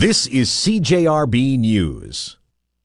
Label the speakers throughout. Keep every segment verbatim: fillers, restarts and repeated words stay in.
Speaker 1: This is C J R B News.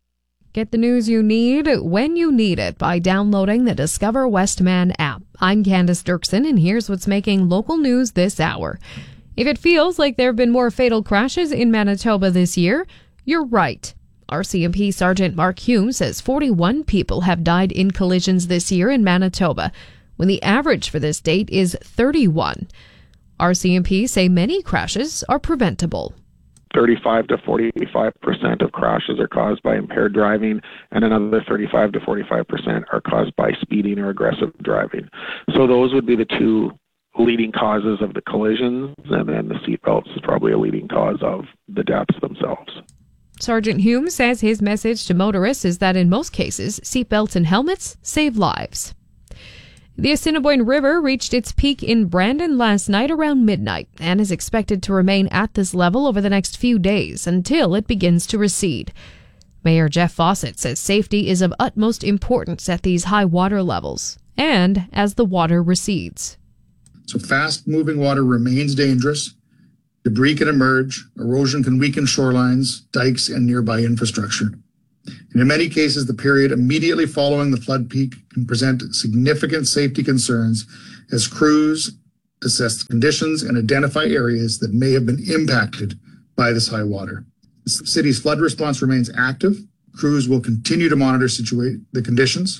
Speaker 2: Get the news you need when you need it by downloading the Discover Westman app. I'm Candace Dirksen, and here's what's making local news this hour. If it feels like there have been more fatal crashes in Manitoba this year, you're right. R C M P Sergeant Mark Hume says forty-one people have died in collisions this year in Manitoba, when the average for this date is thirty-one. R C M P say many crashes are preventable.
Speaker 3: thirty-five to forty-five percent of crashes are caused by impaired driving, and another thirty-five to forty-five percent are caused by speeding or aggressive driving. So those would be the two leading causes of the collisions, and then the seatbelts is probably a leading cause of the deaths themselves.
Speaker 2: Sergeant Hume says his message to motorists is that in most cases, seatbelts and helmets save lives. The Assiniboine River reached its peak in Brandon last night around midnight and is expected to remain at this level over the next few days until it begins to recede. Mayor Jeff Fawcett says safety is of utmost importance at these high water levels and as the water recedes.
Speaker 4: So fast-moving water remains dangerous. Debris can emerge, erosion can weaken shorelines, dikes, and nearby infrastructure. And in many cases, the period immediately following the flood peak can present significant safety concerns as crews assess conditions and identify areas that may have been impacted by this high water. The city's flood response remains active. Crews will continue to monitor situa- the conditions.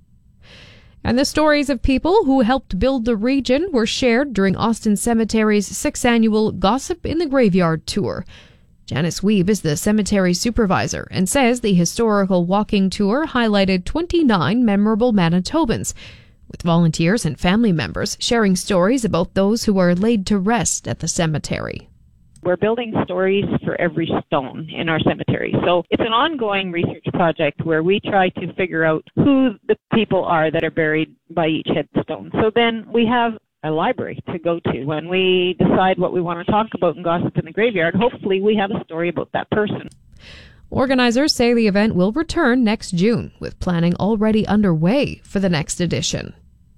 Speaker 2: And the stories of people who helped build the region were shared during Austin Cemetery's sixth annual Gossip in the Graveyard tour. Janice Weeb is the cemetery supervisor and says the historical walking tour highlighted twenty-nine memorable Manitobans, with volunteers and family members sharing stories about those who are laid to rest at the cemetery.
Speaker 5: We're building stories for every stone in our cemetery. So it's an ongoing research project where we try to figure out who the people are that are buried by each headstone. So then we have a library to go to. When we decide what we want to talk about in Gossip in the Graveyard, hopefully we have a story about that person.
Speaker 2: Organizers say the event will return next June, with planning already underway for the next edition.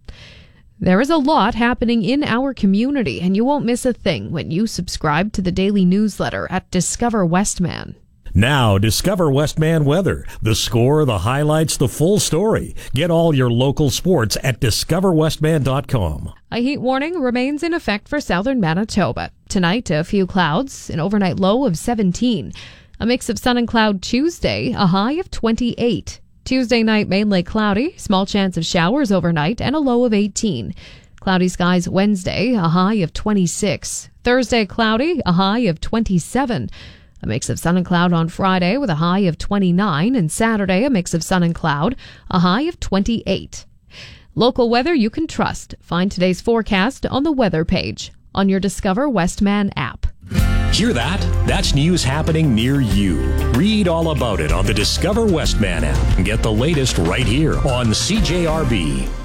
Speaker 2: There is a lot happening in our community, and you won't miss a thing when you subscribe to the daily newsletter at Discover Westman.
Speaker 1: Now, Discover Westman Weather. The score, the highlights, the full story. Get all your local sports at discover westman dot com.
Speaker 2: A heat warning remains in effect for southern Manitoba. Tonight, a few clouds, an overnight low of seventeen. A mix of sun and cloud Tuesday, a high of twenty-eight. Tuesday night, mainly cloudy, small chance of showers overnight, and a low of eighteen. Cloudy skies Wednesday, a high of twenty-six. Thursday, cloudy, a high of twenty-seven. A mix of sun and cloud on Friday with a high of twenty-nine, and Saturday a mix of sun and cloud, a high of twenty-eight. Local weather you can trust. Find today's forecast on the weather page on your Discover Westman app.
Speaker 1: Hear that? That's news happening near you. Read all about it on the Discover Westman app and get the latest right here on C J R B.